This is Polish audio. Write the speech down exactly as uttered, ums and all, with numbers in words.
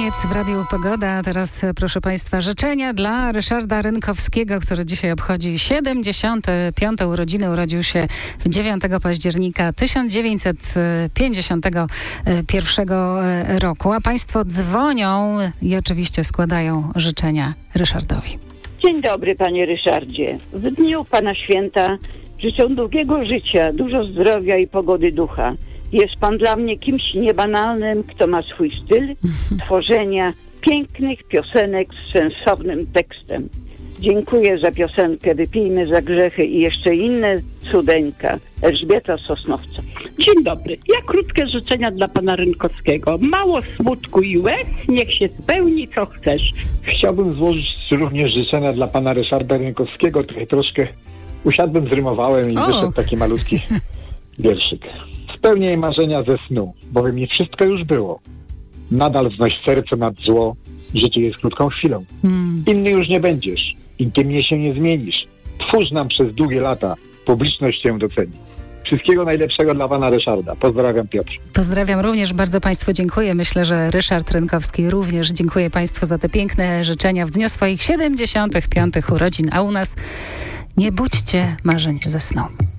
Koniec w Radiu Pogoda. Teraz, proszę Państwa, życzenia dla Ryszarda Rynkowskiego, który dzisiaj obchodzi siedemdziesiąte piąte urodziny. Urodził się dziewiątego października tysiąc dziewięćset pięćdziesiątego pierwszego roku. A Państwo dzwonią i oczywiście składają życzenia Ryszardowi. Dzień dobry, panie Ryszardzie. W dniu pana święta życzę długiego życia, dużo zdrowia i pogody ducha. Jest pan dla mnie kimś niebanalnym, kto ma swój styl tworzenia pięknych piosenek z sensownym tekstem. Dziękuję za piosenkę Wypijmy za grzechy i jeszcze inne cudeńka. Elżbieta Sosnowca. Dzień dobry. Ja krótkie życzenia dla pana Rynkowskiego. Mało smutku i łez, niech się spełni co chcesz. Chciałbym złożyć również życzenia dla pana Ryszarda Rynkowskiego. Tutaj troszkę usiadłem, zrymowałem i o. wyszedł taki malutki wierszyk. Spełniaj marzenia ze snu, bowiem nie wszystko już było. Nadal wznoś serce nad zło, życie jest krótką chwilą. Hmm. Inny już nie będziesz, intymnie się nie zmienisz. Twórz nam przez długie lata, publiczność cię doceni. Wszystkiego najlepszego dla pana Ryszarda. Pozdrawiam, Piotr. Pozdrawiam również, bardzo Państwu dziękuję. Myślę, że Ryszard Rynkowski również dziękuję Państwu za te piękne życzenia w dniu swoich siedemdziesiątych piątych urodzin, a u nas nie budźcie marzeń ze snu.